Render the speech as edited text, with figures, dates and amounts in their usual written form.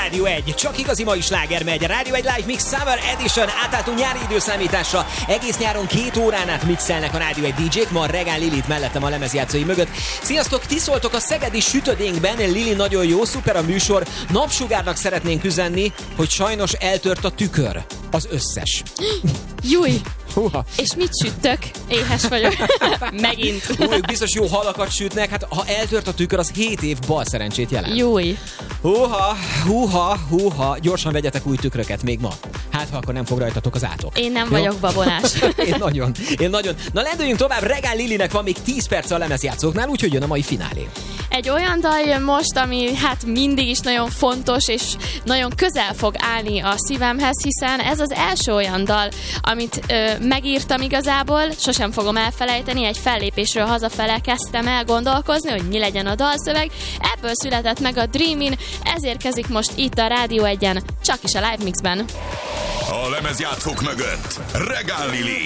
Rádió 1. Csak igazi mai sláger megy. Rádió 1 Live Mix Summer Edition. Átálltunk nyári időszámításra. Egész nyáron 2 órán át mixelnek a Rádió 1 DJ-k. Ma Regál Lilit mellettem a lemezjátszói mögött. Sziasztok, ti szóltok a szegedi sütödénkben. Lili nagyon jó, szuper a műsor. Napsugárnak szeretnénk üzenni, hogy sajnos eltört a tükör. Az összes. Júj! Húha. És mit sütök? Éhes vagyok. Megint. Ők biztos jó halakat sütnek. Hát ha eltört a tükör, az 7 év bal szerencsét jelent. Júj! Húha. Gyorsan vegyetek új tükröket még ma. Hát, ha akkor nem fog rajtatok az átok. Én nem vagyok babonás. Én nagyon. Na lendüljünk tovább, Regál Lilinek van még 10 perc a lemezjátszóknál, úgyhogy jön a mai finálé. Egy olyan dal jön most, ami hát mindig is nagyon fontos, és nagyon közel fog állni a szívemhez, hiszen ez az első olyan dal, amit megírtam igazából, sosem fogom elfelejteni, egy fellépésről hazafele kezdtem el gondolkozni, hogy mi legyen a dalszöveg, ebből született meg a Dreamin, ez érkezik most itt a Rádió 1-en, csak is a Live Mixben. A lemezjátszók mögött Regál Lili.